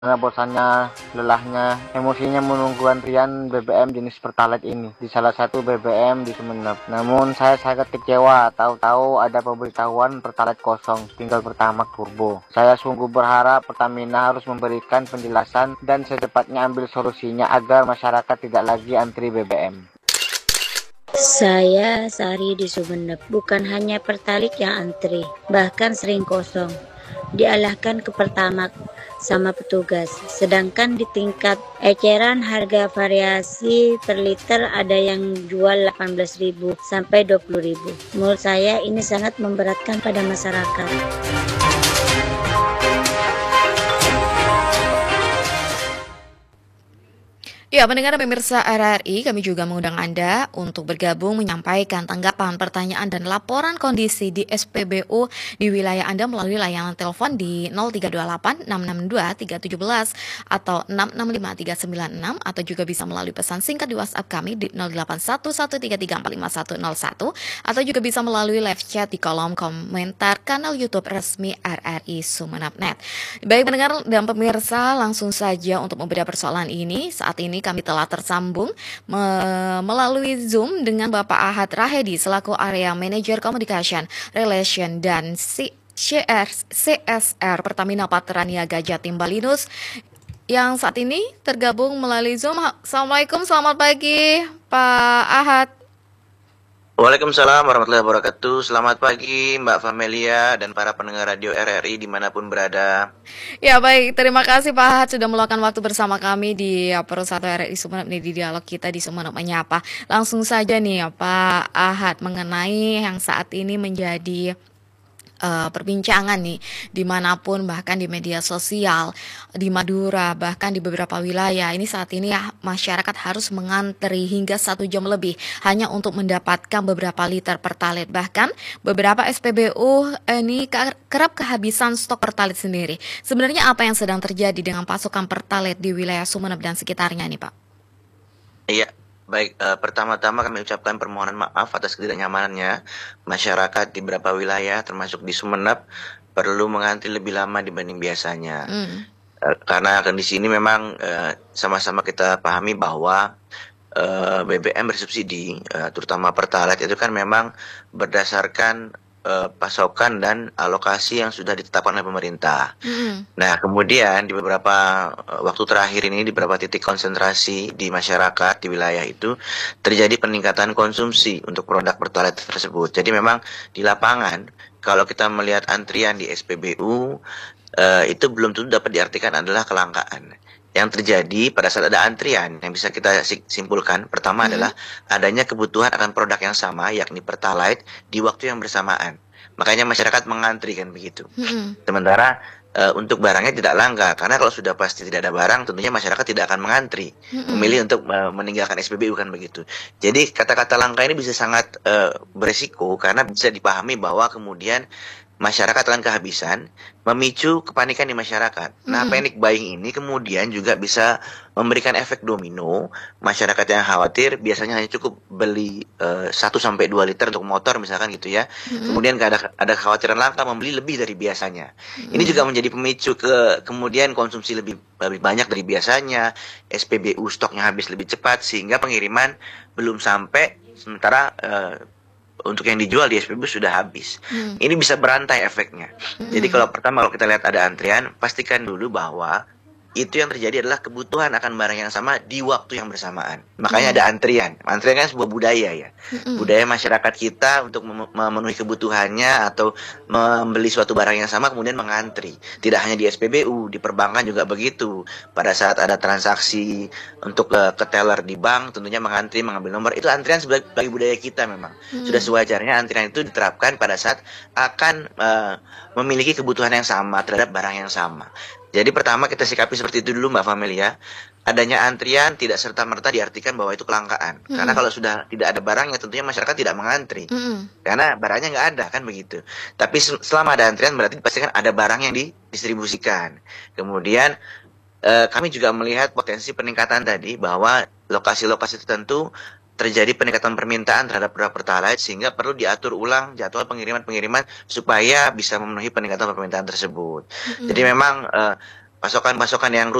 Karena bosannya, lelahnya, emosinya menunggu antrian BBM jenis Pertalite ini di salah satu BBM di Sumeneb. Namun saya sangat kecewa, tahu-tahu ada pemberitahuan Pertalite kosong, tinggal Pertamax turbo. Saya sungguh berharap Pertamina harus memberikan penjelasan dan secepatnya ambil solusinya agar masyarakat tidak lagi antri BBM. Saya Sari di Sumeneb, bukan hanya Pertalite yang antri, bahkan sering kosong. Dialahkan ke Pertamax sama petugas. Sedangkan di tingkat eceran harga variasi per liter ada yang jual 18.000 sampai 20.000. Menurut saya ini sangat memberatkan pada masyarakat. Ya, pendengar pemirsa RRI, kami juga mengundang Anda untuk bergabung menyampaikan tanggapan, pertanyaan, dan laporan kondisi di SPBU di wilayah Anda melalui layanan telepon di 0328 662 317 atau 665 396 atau juga bisa melalui pesan singkat di WhatsApp kami di 081133455101 atau juga bisa melalui live chat di kolom komentar kanal YouTube resmi RRI Sumeneb.net. Baik pendengar dan pemirsa, langsung saja untuk membedah persoalan ini. Saat ini kami telah tersambung melalui Zoom dengan Bapak Ahad Rahedi selaku Area Manager Communication, Relation dan CSR Pertamina Patraniaga Jatim Balinus yang saat ini tergabung melalui Zoom. Assalamualaikum, selamat pagi Pak Ahad. Waalaikumsalam warahmatullahi wabarakatuh. Selamat pagi Mbak Famelia dan para pendengar radio RRI dimanapun berada. Ya baik, terima kasih Pak Ahad sudah meluangkan waktu bersama kami di Persatu RRI Sumeneb nih, di dialog kita di Sumeneb Menyapa. Langsung saja nih ya Pak Ahad mengenai yang saat ini menjadi perbincangan nih dimanapun, bahkan di media sosial di Madura, bahkan di beberapa wilayah ini saat ini ya, masyarakat harus mengantri hingga 1 jam lebih hanya untuk mendapatkan beberapa liter Pertalite. Bahkan beberapa SPBU ini kerap kehabisan stok Pertalite sendiri. Sebenarnya apa yang sedang terjadi dengan pasokan Pertalite di wilayah Sumeneb dan sekitarnya nih Pak? Iya, baik. Pertama-tama kami ucapkan permohonan maaf atas ketidaknyamanannya. Masyarakat di beberapa wilayah, termasuk di Sumeneb, perlu mengantri lebih lama dibanding biasanya. Karena kondisi ini memang sama-sama kita pahami bahwa BBM bersubsidi, terutama Pertalite itu kan memang berdasarkan pasokan dan alokasi yang sudah ditetapkan oleh pemerintah. Nah, kemudian di beberapa waktu terakhir ini di beberapa titik konsentrasi di masyarakat di wilayah itu terjadi peningkatan konsumsi untuk produk Pertalite tersebut. Jadi memang di lapangan kalau kita melihat antrian di SPBU itu belum tentu dapat diartikan adalah kelangkaan. Yang terjadi pada saat ada antrian yang bisa kita simpulkan pertama adalah adanya kebutuhan akan produk yang sama yakni Pertalite di waktu yang bersamaan. Makanya masyarakat mengantri kan begitu. Sementara untuk barangnya tidak langka karena kalau sudah pasti tidak ada barang tentunya masyarakat tidak akan mengantri, memilih untuk meninggalkan SPBU kan begitu. Jadi kata-kata langka ini bisa sangat beresiko karena bisa dipahami bahwa kemudian masyarakat akan kehabisan, memicu kepanikan di masyarakat. Nah, panic buying ini kemudian juga bisa memberikan efek domino. Masyarakat yang khawatir biasanya hanya cukup beli 1 sampai 2 liter untuk motor misalkan gitu ya. Kemudian ada kekhawatiran langka membeli lebih dari biasanya. Ini juga menjadi pemicu kemudian konsumsi lebih banyak dari biasanya, SPBU stoknya habis lebih cepat sehingga pengiriman belum sampai sementara untuk yang dijual di SPBU sudah habis. Ini bisa berantai efeknya. Jadi kalau pertama kalau kita lihat ada antrian, pastikan dulu bahwa itu yang terjadi adalah kebutuhan akan barang yang sama di waktu yang bersamaan. Makanya ada antrian. Antrian kan sebuah budaya ya. Budaya masyarakat kita untuk memenuhi kebutuhannya atau membeli suatu barang yang sama kemudian mengantri. Tidak hanya di SPBU, di perbankan juga begitu. Pada saat ada transaksi untuk ke teller di bank, tentunya mengantri, mengambil nomor. Itu antrian sebagai budaya kita memang. Sudah sewajarnya antrian itu diterapkan pada saat akan memiliki kebutuhan yang sama terhadap barang yang sama. Jadi pertama kita sikapi seperti itu dulu Mbak Famelia. Adanya antrian tidak serta-merta diartikan bahwa itu kelangkaan. Karena kalau sudah tidak ada barangnya tentunya masyarakat tidak mengantri. Karena barangnya nggak ada kan begitu. Tapi selama ada antrian berarti dipastikan ada barang yang didistribusikan. Kemudian kami juga melihat potensi peningkatan tadi bahwa lokasi-lokasi tertentu terjadi peningkatan permintaan terhadap produk Pertalite sehingga perlu diatur ulang jadwal pengiriman-pengiriman supaya bisa memenuhi peningkatan permintaan tersebut. Jadi memang pasokan yang